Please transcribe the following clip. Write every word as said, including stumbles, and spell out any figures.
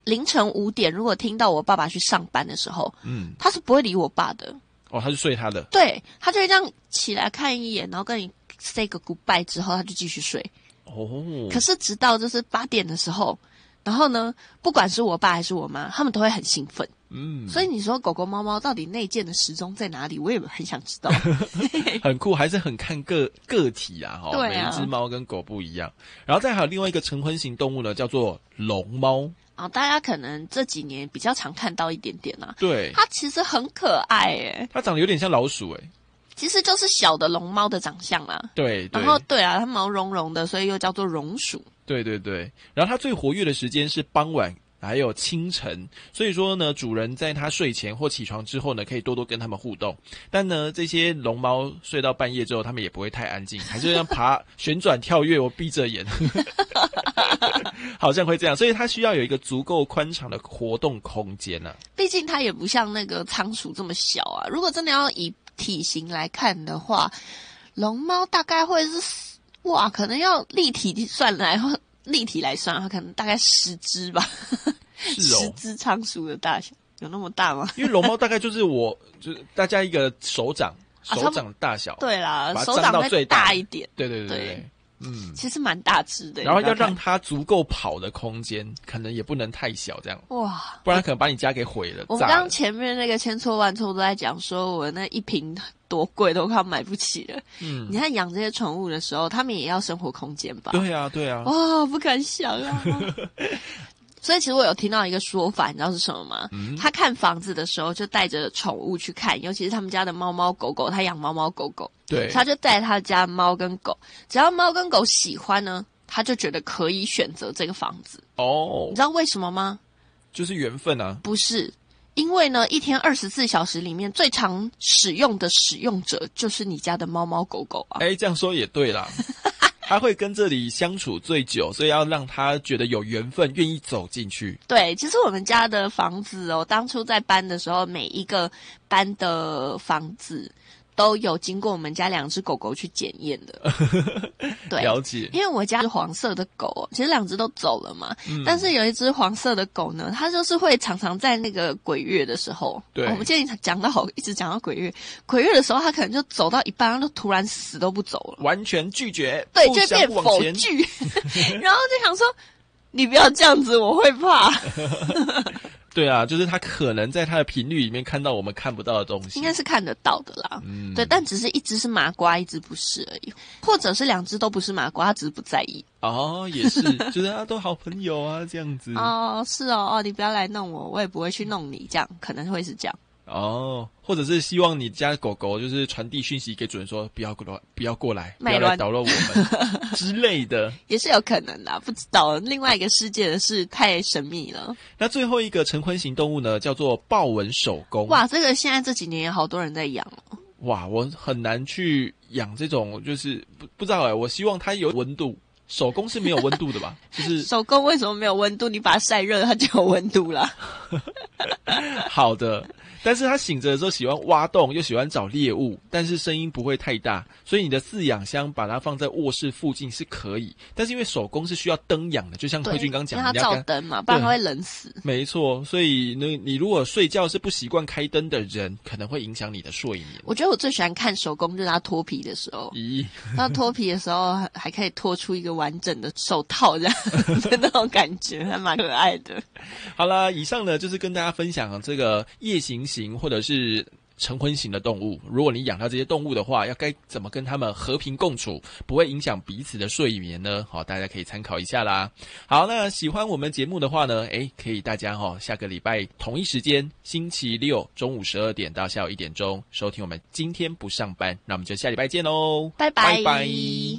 凌晨五点，如果听到我爸爸去上班的时候，嗯，他是不会理我爸的。 哦，他是睡他的。 对，他就会这样起来看一眼，然后跟你 say 个 goodbye 之后，他就继续睡。哦。可是直到就是八点的时候，然后呢，不管是我爸还是我妈，他们都会很兴奋。嗯，所以你说狗狗猫猫到底内建的时钟在哪里？我也很想知道。 很酷，还是很看个个体啊，哦， 对啊， 每一只猫跟狗不一样。然后再还有另外一个晨昏型动物呢，叫做龙猫。 啊、哦，大家可能这几年比较常看到一点点啊。 对， 它其实很可爱诶， 它长得有点像老鼠诶。 其实就是小的龙猫的长相啦。 对，对， 然后对啊，它毛茸茸的，所以又叫做绒鼠。 对对对，然后它最活跃的时间是傍晚还有清晨，所以说呢，主人在它睡前或起床之后呢，可以多多跟它们互动。但呢，这些龙猫睡到半夜之后，它们也不会太安静，还是这样爬、旋转、跳跃，我闭着眼，好像会这样。所以它需要有一个足够宽敞的活动空间啊。 毕竟它也不像那个仓鼠这么小啊。如果真的要以体型来看的话，龙猫大概会是哇，可能要立体算来立体来算，它可能大概十只吧。 是哦， 十只仓鼠的大小有那么大吗？ 因为龙猫大概就是我，就是大家一个手掌，手掌的大小。 啊、对啦， 把它手掌再大一点。 对对对 对, 对， 嗯， 其实蛮大只的。 然后要让它足够跑的空间，可能也不能太小，这样哇，不然可能把你家给毁了。 我们刚刚前面那个千错万错都在讲说，我那一瓶多贵都快要买不起了。嗯，你看养这些宠物的时候，他们也要生活空间吧？ 对啊，对啊。 哇，不敢想啊。所以其实我有听到一个说法，你知道是什么吗？嗯、他看房子的时候就带着宠物去看，尤其是他们家的猫猫狗狗，他养猫猫狗狗， 对， 他就带他家猫跟狗，只要猫跟狗喜欢呢，他就觉得可以选择这个房子。哦，你知道为什么吗？ 就是缘分啊。 不是，因为呢，一天二十四小时里面最常使用的使用者就是你家的猫猫狗狗啊。 哎，这样说也对啦。他会跟这里相处最久，所以要让他觉得有缘分，愿意走进去。 对，其实我们家的房子哦，当初在搬的时候，每一个搬的房子都有经过我们家两只狗狗去检验的。对， 了解。 因为我家是黄色的狗，其实两只都走了嘛、嗯、但是有一只黄色的狗呢，它就是会常常在那个鬼月的时候，对，我们今天讲到好一直讲到鬼月，鬼月的时候它可能就走到一半，它就突然死都不走了， 完全拒绝， 对，就变否拒。然后就想说你不要这样子，我会怕。 对啊，就是他可能在他的频率里面看到我们看不到的东西， 应该是看得到的啦。嗯，对，但只是一只是麻瓜，一只不是而已，或者是两只都不是麻瓜，他只是不在意。 哦，也是，就是啊，都好朋友啊，这样子。 哦，是哦，哦，你不要来弄我，我也不会去弄你，这样可能会是这样。 哦，或者是希望你家的狗狗就是传递讯息给主人说不要过来，不要过来，不要来捣乱我们之类的， 也是有可能的，不知道另外一个世界的事太神秘了。 那最后一个晨昏型动物呢，叫做豹纹手工。 哇，这个现在这几年有好多人在养哦。 哇，我很难去养这种，就是不不知道哎，我希望它有温度。手工是没有温度的吧？就是手工为什么没有温度？你把它晒热，它就有温度了。 好的，但是它醒着的时候喜欢挖洞，又喜欢找猎物，但是声音不会太大，所以你的饲养箱把它放在卧室附近是可以。但是因为手工是需要灯养的，就像慧君刚讲的， 你要照灯嘛，不然它会冷死。 没错，所以呢，你如果睡觉是不习惯开灯的人，可能会影响你的睡眠。 我觉得我最喜欢看手工就是它脱皮的时候，咦，它脱皮的时候还可以脱出一个完整的手套这样的那种感觉，还蛮可爱的。 好啦，以上呢就是跟大家分享这个夜行型或者是晨昏型的动物，如果你养到这些动物的话，要该怎么跟它们和平共处，不会影响彼此的睡眠呢？好，大家可以参考一下啦。好，那喜欢我们节目的话呢，诶，可以大家齁下个礼拜同一时间，星期六中午十二点到下午一点钟收听我们今天不上班，那我们就下礼拜见喽， 拜拜。 拜拜。